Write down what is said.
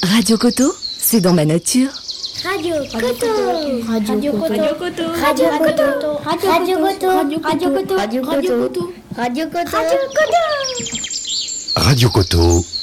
Radio Koto, c'est dans ma nature. Radio Koto. Radio Koto. Radio Koto. Radio Koto. Radio Koto. Radio Koto. Radio Koto. Radio Koto. Radio Koto,